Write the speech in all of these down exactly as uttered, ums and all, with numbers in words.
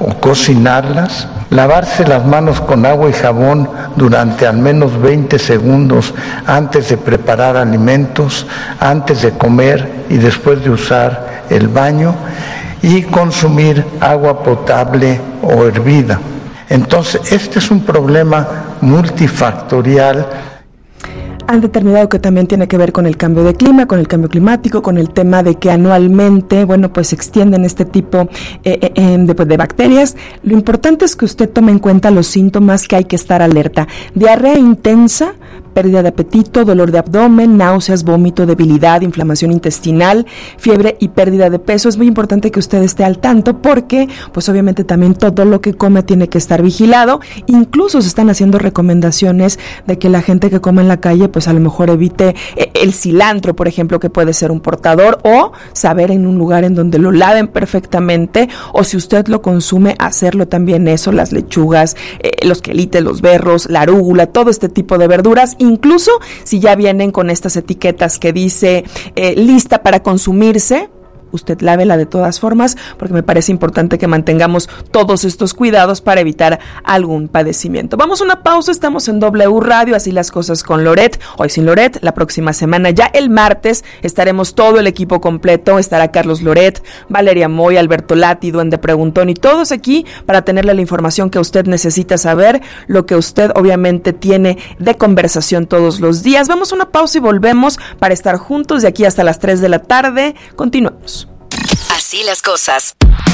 o cocinarlas, lavarse las manos con agua y jabón durante al menos veinte segundos antes de preparar alimentos, antes de comer y después de usar el baño, y consumir agua potable o hervida. Entonces, este es un problema multifactorial. Han determinado que también tiene que ver con el cambio de clima, con el cambio climático, con el tema de que anualmente, bueno, pues se extienden este tipo eh, eh, de, de bacterias. Lo importante es que usted tome en cuenta los síntomas que hay que estar alerta. Diarrea intensa, pérdida de apetito, dolor de abdomen, náuseas, vómito, debilidad, inflamación intestinal, fiebre y pérdida de peso. Es muy importante que usted esté al tanto porque, pues obviamente también todo lo que come tiene que estar vigilado. Incluso se están haciendo recomendaciones de que la gente que come en la calle, pues a lo mejor evite el cilantro, por ejemplo, que puede ser un portador, o saber en un lugar en donde lo laven perfectamente, o si usted lo consume, hacerlo también eso, las lechugas, eh, los quelites, los berros, la arúgula, todo este tipo de verduras. Incluso si ya vienen con estas etiquetas que dice eh, lista para consumirse, usted lávela de todas formas, porque me parece importante que mantengamos todos estos cuidados para evitar algún padecimiento. Vamos a una pausa, estamos en W Radio, así las cosas con Loret, hoy sin Loret, la próxima semana, ya el martes, estaremos todo el equipo completo, estará Carlos Loret, Valeria Moy, Alberto Lati, Duende Preguntón y todos aquí para tenerle la información que usted necesita saber, lo que usted obviamente tiene de conversación todos los días. Vamos a una pausa y volvemos para estar juntos de aquí hasta las tres de la tarde. Continuamos. Así las cosas.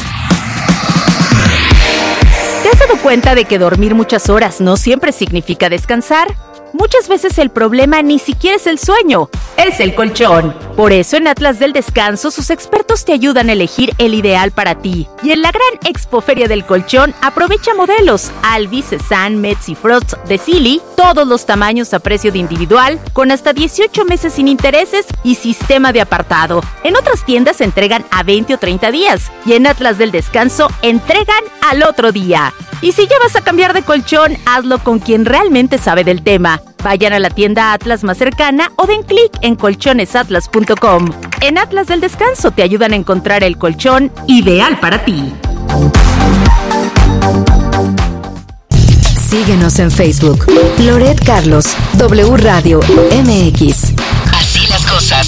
¿Te has dado cuenta de que dormir muchas horas no siempre significa descansar? Muchas veces el problema ni siquiera es el sueño, es el colchón. Por eso en Atlas del Descanso sus expertos te ayudan a elegir el ideal para ti. Y en la gran Expoferia del Colchón aprovecha modelos Albi, Cezanne, Metz y Frost de Silly, todos los tamaños a precio de individual, con hasta dieciocho meses sin intereses y sistema de apartado. En otras tiendas entregan a veinte o treinta días y en Atlas del Descanso entregan al otro día. Y si ya vas a cambiar de colchón, hazlo con quien realmente sabe del tema. Vayan a la tienda Atlas más cercana o den clic en colchones atlas punto com. En Atlas del Descanso te ayudan a encontrar el colchón ideal para ti. Síguenos en Facebook. Loret Carlos, W Radio M X. Así las cosas.